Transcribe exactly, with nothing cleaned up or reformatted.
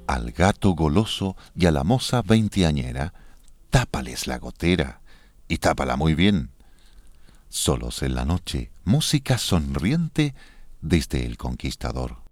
Al gato goloso y a la moza veinteañera, tápales la gotera y tápala muy bien. Solos en la noche, música sonriente desde el conquistador.